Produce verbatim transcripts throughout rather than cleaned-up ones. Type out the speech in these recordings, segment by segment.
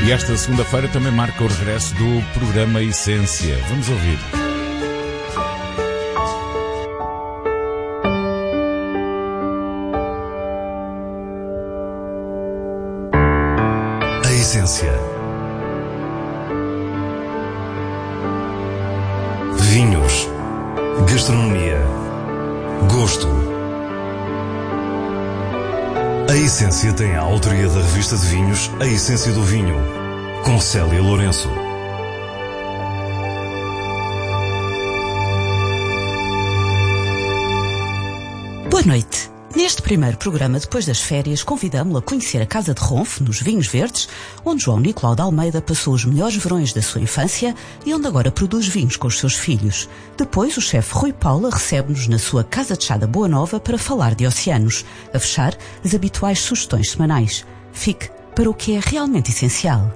E esta segunda-feira também marca o regresso do programa Essência. Vamos ouvir. A Essência. Vinhos, gastronomia, gosto. A Essência tem a autoria da revista de vinhos A Essência do Vinho, com Célia Lourenço. Boa noite. Neste primeiro programa, depois das férias, convidamo-lo a conhecer a Casa de Ronf, nos Vinhos Verdes, onde João Nicolau de Almeida passou os melhores verões da sua infância e onde agora produz vinhos com os seus filhos. Depois, o chefe Rui Paula recebe-nos na sua Casa de Chá da Boa Nova para falar de oceanos. A fechar, as habituais sugestões semanais. Fique para o que é realmente essencial.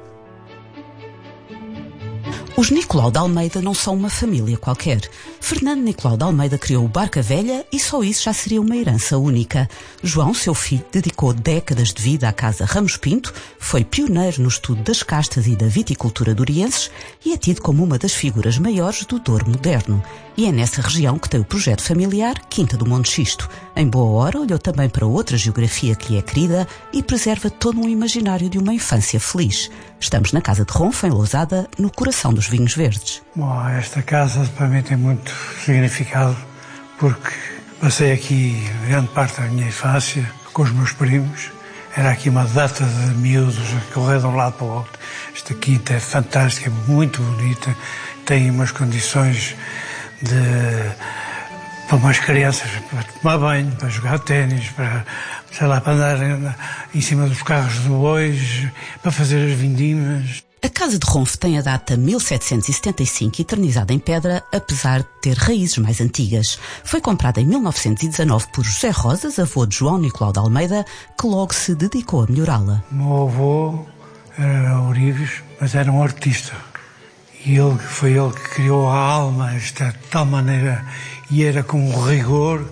Os Nicolau de Almeida não são uma família qualquer. Fernando Nicolau de Almeida criou o Barca Velha e só isso já seria uma herança única. João, seu filho, dedicou décadas de vida à Casa Ramos Pinto, foi pioneiro no estudo das castas e da viticultura durienses e é tido como uma das figuras maiores do Douro moderno. E é nessa região que tem o projeto familiar Quinta do Monte Xisto. Em boa hora, olhou também para outra geografia que lhe é querida e preserva todo um imaginário de uma infância feliz. Estamos na Casa de Ronf, em Lousada, no coração dos Vinhos Verdes. Bom, esta casa para mim tem muito significado porque passei aqui grande parte da minha infância com os meus primos. Era aqui uma data de miúdos a correr de um lado para o outro. Esta quinta é fantástica, muito bonita, tem umas condições de... para umas crianças, para tomar banho, para jogar ténis, para, sei lá, para andar em cima dos carros de bois, para fazer as vindimas. A Casa de Ronf tem a data mil setecentos e setenta e cinco eternizada em pedra, apesar de ter raízes mais antigas. Foi comprada em mil novecentos e dezanove por José Rosas, avô de João Nicolau de Almeida, que logo se dedicou a melhorá-la. O meu avô era Ourives, mas era um artista. E ele, foi ele que criou a alma, esta de tal maneira, e era com um rigor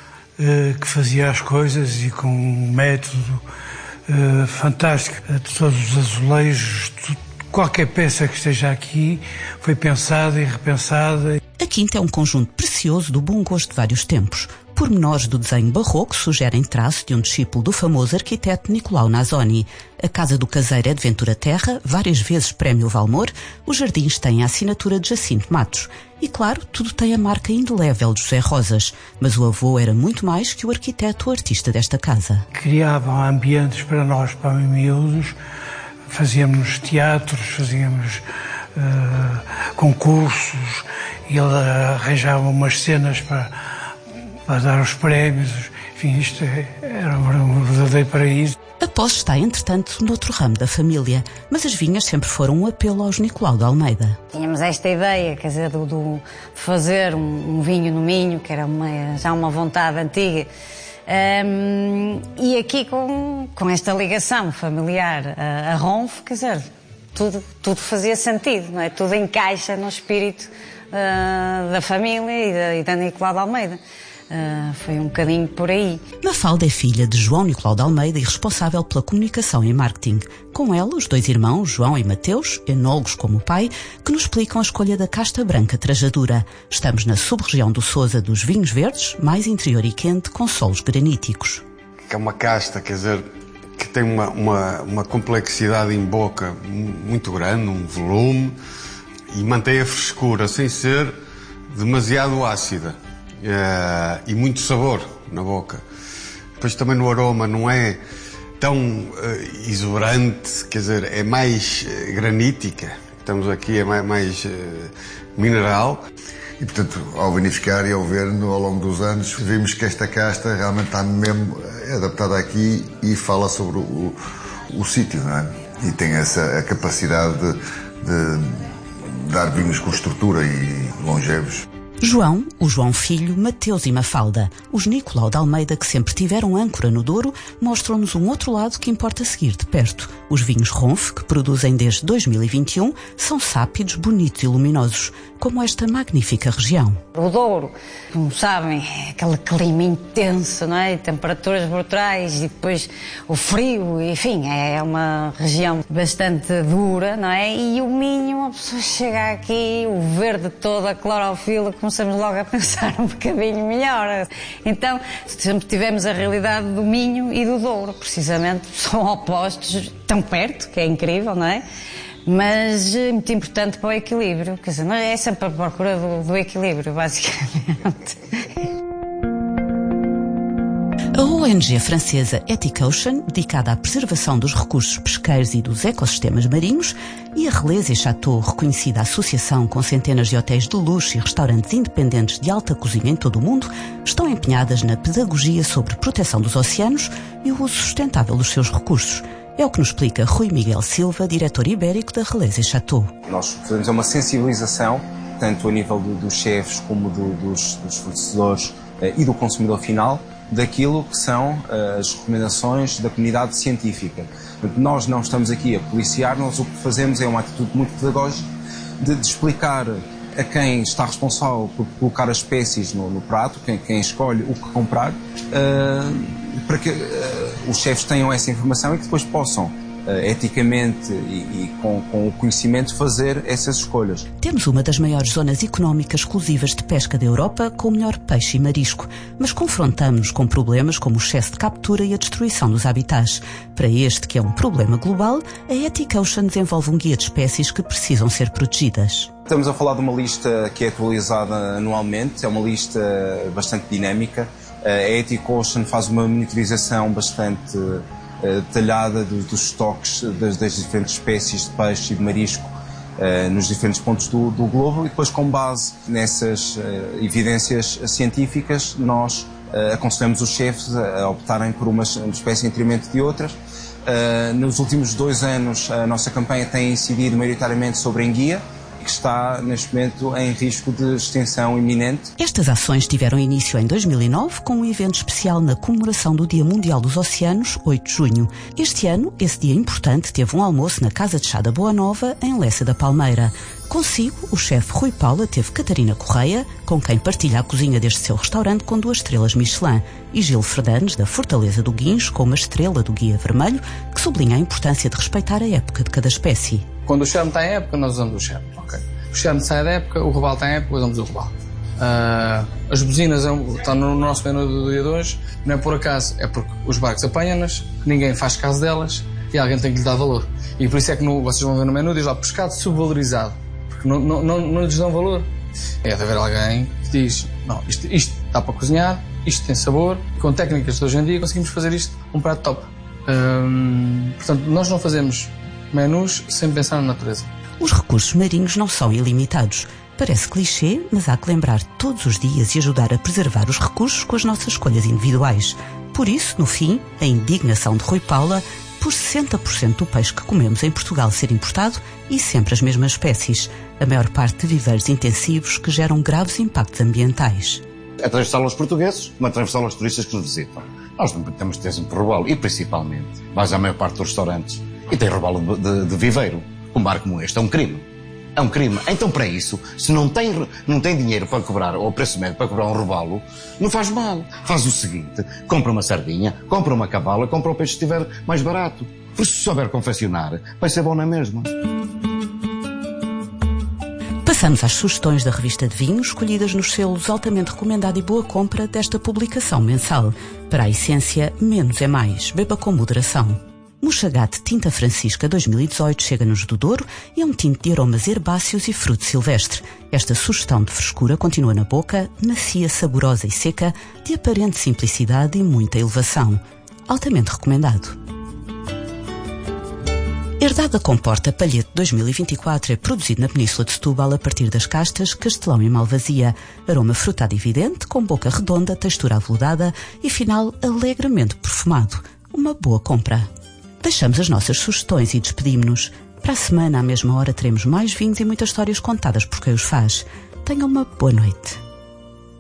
eh, que fazia as coisas e com um método eh, fantástico. Todos os azulejos, tudo, qualquer peça que esteja aqui foi pensada e repensada. A quinta é um conjunto precioso do bom gosto de vários tempos. Pormenores do desenho barroco sugerem traço de um discípulo do famoso arquiteto Nicolau Nasoni. A casa do caseiro é de Ventura Terra, várias vezes prémio Valmor. Os jardins têm a assinatura de Jacinto Matos. E claro, tudo tem a marca indelével de José Rosas. Mas o avô era muito mais que o arquiteto ou artista desta casa. Criavam ambientes para nós, para miúdos. Fazíamos teatros, fazíamos uh, concursos. E ele arranjava umas cenas para... para dar os prémios, enfim, isto era um verdadeiro paraíso. A posse está, entretanto, noutro ramo da família, mas as vinhas sempre foram um apelo aos Nicolau de Almeida. Tínhamos esta ideia, quer dizer, do, do fazer um, um vinho no Minho, que era uma, já uma vontade antiga, um, e aqui com, com esta ligação familiar a, a Ronf, quer dizer, tudo, tudo fazia sentido, não é? Tudo encaixa no espírito uh, da família e da, e da Nicolau de Almeida. Uh, foi um bocadinho por aí. Mafalda é filha de João Nicolau de Almeida e responsável pela comunicação e marketing. Com ela, os dois irmãos, João e Mateus, enólogos como o pai, que nos explicam a escolha da casta branca trajadura. Estamos na sub-região do Sousa dos Vinhos Verdes, mais interior e quente, com solos graníticos. Que é uma casta, quer dizer, que tem uma, uma, uma complexidade em boca muito grande, um volume, e mantém a frescura sem ser demasiado ácida. Uh, e muito sabor na boca. Depois também no aroma não é tão uh, exuberante, quer dizer, é mais uh, granítica. Estamos aqui, é mais, mais uh, mineral. E, portanto, ao vinificar e ao ver ao longo dos anos, vimos que esta casta realmente está mesmo adaptada aqui e fala sobre o, o, o sítio, não é? E tem essa a capacidade de, de dar vinhos com estrutura e longevos. João, o João Filho, Mateus e Mafalda, os Nicolau de Almeida que sempre tiveram âncora no Douro, mostram-nos um outro lado que importa seguir de perto. Os vinhos Ronfe, que produzem desde dois mil e vinte e um, são sápidos, bonitos e luminosos, como esta magnífica região. O Douro, como sabem, é aquele clima intenso, não é? Temperaturas brutais e depois o frio, enfim, é uma região bastante dura, não é? E o Minho, a pessoa chega aqui, o verde todo, a clorofila, começamos logo a pensar um bocadinho melhor. Então, sempre tivemos a realidade do Minho e do Douro, precisamente, são opostos, tão perto, que é incrível, não é? Mas muito importante para o equilíbrio, quer dizer, não é sempre a procura do, do equilíbrio, basicamente. A O N G francesa Ethic Ocean, dedicada à preservação dos recursos pesqueiros e dos ecossistemas marinhos, e a Relez et Château, reconhecida associação com centenas de hotéis de luxo e restaurantes independentes de alta cozinha em todo o mundo, estão empenhadas na pedagogia sobre proteção dos oceanos e o uso sustentável dos seus recursos. É o que nos explica Rui Miguel Silva, diretor ibérico da Relez et Château. Nós fazemos uma sensibilização, tanto a nível do, dos chefes como do, dos, dos fornecedores eh, e do consumidor final, daquilo que são eh, as recomendações da comunidade científica. Nós não estamos aqui a policiar, nós o que fazemos é uma atitude muito pedagógica de, de explicar a quem está responsável por colocar as espécies no, no prato, quem, quem escolhe o que comprar, uh, para que uh, os chefes tenham essa informação e que depois possam, uh, eticamente e, e com, com o conhecimento, fazer essas escolhas. Temos uma das maiores zonas económicas exclusivas de pesca da Europa, com o melhor peixe e marisco, mas confrontamos-nos com problemas como o excesso de captura e a destruição dos habitats. Para este, que é um problema global, a Ethic Ocean desenvolve um guia de espécies que precisam ser protegidas. Estamos a falar de uma lista que é atualizada anualmente, é uma lista bastante dinâmica. A Ethic Ocean faz uma monitorização bastante uh, detalhada dos, dos estoques das, das diferentes espécies de peixe e de marisco uh, nos diferentes pontos do, do globo, e depois, com base nessas uh, evidências científicas, nós uh, aconselhamos os chefes a, a optarem por uma espécie em detrimento de outras. Uh, nos últimos dois anos, a nossa campanha tem incidido maioritariamente sobre a enguia, que está, neste momento, em risco de extinção iminente. Estas ações tiveram início em dois mil e nove com um evento especial na comemoração do Dia Mundial dos Oceanos, oito de junho. Este ano, esse dia importante teve um almoço na Casa de Chá da Boa Nova, em Lessa da Palmeira. Consigo, o chefe Rui Paula teve Catarina Correia, com quem partilha a cozinha deste seu restaurante com duas estrelas Michelin, e Gil Fernandes, da Fortaleza do Guincho, com uma estrela do Guia Vermelho, que sublinha a importância de respeitar a época de cada espécie. Quando o charme está em época, nós usamos o charme. Okay. O charme sai da época, o robalo está em época, usamos o robalo. Uh, as buzinas estão no nosso menu do dia de hoje, não é por acaso, é porque os barcos apanham-nas, ninguém faz caso delas e alguém tem que lhe dar valor. E por isso é que no, vocês vão ver no menu, diz lá pescado subvalorizado, porque não, não, não, não lhes dão valor. É de haver alguém que diz, não, isto, isto dá para cozinhar, isto tem sabor, e com técnicas de hoje em dia conseguimos fazer isto um prato top. Uh, portanto, nós não fazemos menus sem pensar na natureza. Os recursos marinhos não são ilimitados. Parece clichê, mas há que lembrar todos os dias e ajudar a preservar os recursos com as nossas escolhas individuais. Por isso, no fim, a indignação de Rui Paula por sessenta por cento do peixe que comemos em Portugal ser importado e sempre as mesmas espécies, a maior parte de viveiros intensivos que geram graves impactos ambientais. A transversal aos portugueses, uma transversal aos turistas que nos visitam. Nós temos de ter sempre robalo e, principalmente, vais à maior parte dos restaurantes e tem robalo de, de, de viveiro. Um bar como este é um crime. É um crime. Então, para isso, se não tem, não tem dinheiro para cobrar, ou preço médio para cobrar um robalo, não faz mal. Faz o seguinte, compra uma sardinha, compra uma cavala, compra o peixe que estiver mais barato. Porque se souber confeccionar, vai ser bom na mesma. Passamos às sugestões da revista de vinhos, escolhidas nos selos altamente recomendado e boa compra desta publicação mensal. Para a essência, menos é mais. Beba com moderação. Mochagate Tinta Francisca dois mil e dezoito chega-nos do Douro e é um tinto de aromas herbáceos e fruto silvestre. Esta sugestão de frescura continua na boca, macia, saborosa e seca, de aparente simplicidade e muita elevação. Altamente recomendado. Herdade da Comporta Palhete dois mil e vinte e quatro é produzido na Península de Setúbal a partir das castas Castelão e Malvasia. Aroma frutado evidente, com boca redonda, textura aveludada e final alegremente perfumado. Uma boa compra. Deixamos as nossas sugestões e despedimos-nos. Para a semana, à mesma hora, teremos mais vinhos e muitas histórias contadas por quem os faz. Tenham uma boa noite.